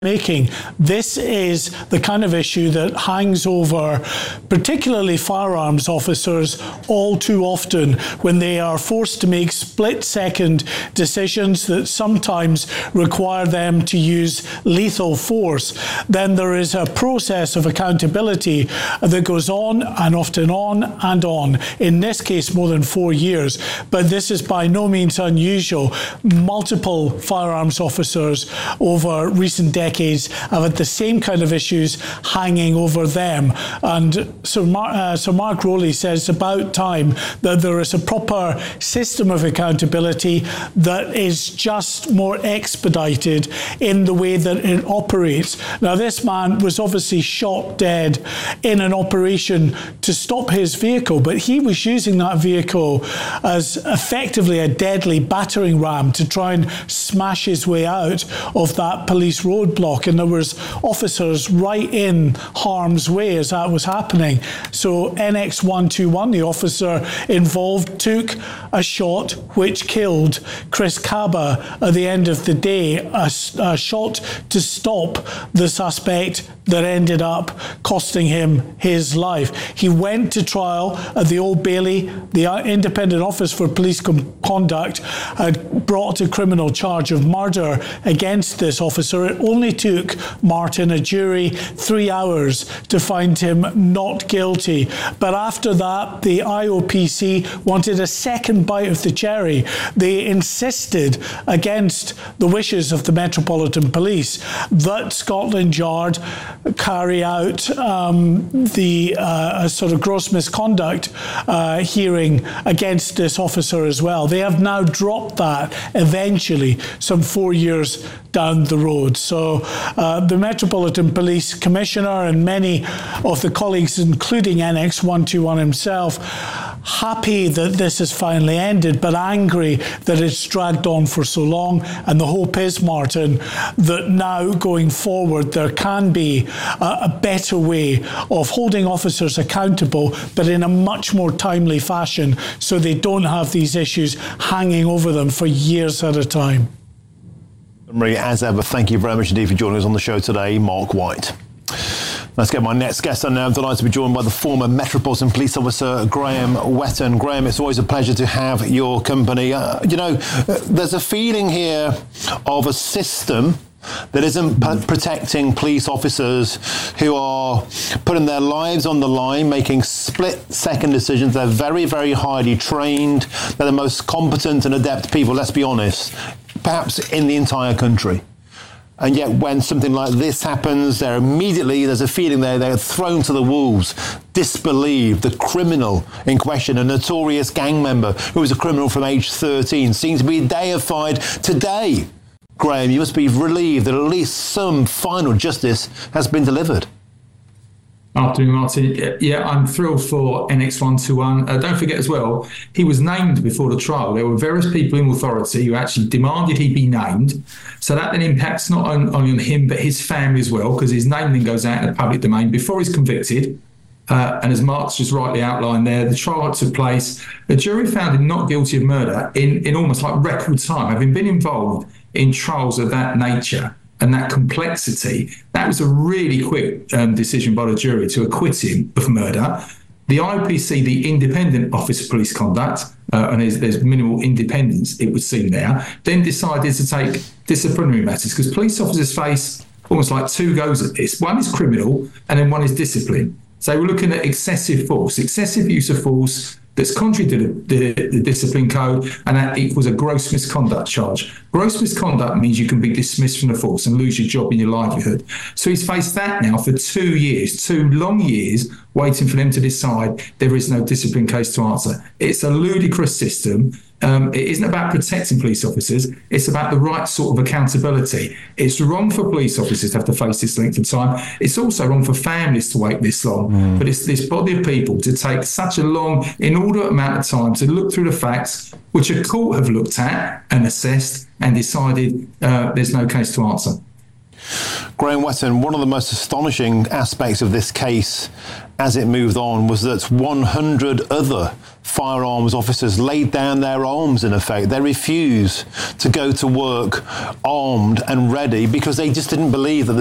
making. This is the kind of issue that hangs over particularly firearms officers all too often when they are forced to make split-second decisions that sometimes require them to use lethal force. Then there is a process of accountability that goes on and often on and on. In this case, more than 4 years. But this is by no means unusual. Multiple firearms officers over recent decades have had the same kind of issues hanging over them. And Sir Mark Rowley says it's about time that there is a proper system of accountability that is just more expedited in the way that it operates. Now, this man was obviously shot dead in an operation to stop his vehicle, but he was using that vehicle as effectively a deadly battering ram to try and smash his way out of that police roadblock. And there was officers right in harm's way as that was happening. So NX121, the officer involved, took a shot which killed Chris Kaba at the end of the day, a shot to stop the suspect that ended up costing him his life. He went to trial at the Old Bailey. The Independent Office for Police Conduct had brought a criminal charge of murder against this officer. It only took Martin, a jury, 3 hours to find him not guilty. But after that, the IOPC wanted a second bite of the cherry. They insisted, against the wishes of the Metropolitan Police, that Scotland Yard carry out the sort of gross misconduct hearing against this officer as well. They have now dropped that eventually, some 4 years down the road. So the Metropolitan Police Commissioner and many of the colleagues, including NX121 himself, happy that this has finally ended, but angry that it's dragged on for so long. And the hope is, Martin, that now going forward there can be a better way of holding officers accountable, but in a much more timely fashion, so they don't have these issues hanging over them for years at a time. Marie, as ever, thank you very much indeed for joining us on the show today, Mark White. Let's get my next guest on now. I'm delighted to be joined by the former Metropolitan Police Officer, Graham Whetton. Graham, it's always a pleasure to have your company. There's a feeling here of a system that isn't protecting police officers who are putting their lives on the line, making split-second decisions. They're very, very highly trained. They're the most competent and adept people, let's be honest, perhaps in the entire country. And yet when something like this happens, there's a feeling they're thrown to the wolves, disbelieved. The criminal in question, a notorious gang member who was a criminal from age 13, seems to be deified today. Graham, you must be relieved that at least some final justice has been delivered. Afternoon, Martin. Yeah, I'm thrilled for NX121. Don't forget as well, he was named before the trial. There were various people in authority who actually demanded he be named. So that then impacts not only on him, but his family as well, because his name then goes out in the public domain before he's convicted. And as Mark's just rightly outlined there, the trial took place. The jury found him not guilty of murder in almost like record time, having been involved in trials of that nature and that complexity. That was a really quick decision by the jury to acquit him of murder. The IPC, the Independent Office of Police Conduct, and there's minimal independence, it would seem there, then decided to take disciplinary matters, because police officers face almost like two goes at this. One is criminal and then one is discipline. So we're looking at excessive force, excessive use of force that's contrary to the discipline code, and that equals a gross misconduct charge. Gross misconduct means you can be dismissed from the force and lose your job and your livelihood. So he's faced that now for 2 years, 2 long years, waiting for them to decide there is no discipline case to answer. It's a ludicrous system. It isn't about protecting police officers. It's about the right sort of accountability. It's wrong for police officers to have to face this length of time. It's also wrong for families to wait this long. But it's this body of people to take such a long, inordinate amount of time to look through the facts, which a court have looked at and assessed and decided there's no case to answer. Graham Whetton, one of the most astonishing aspects of this case as it moved on was that 100 other firearms officers laid down their arms, in effect. They refused to go to work armed and ready because they just didn't believe that the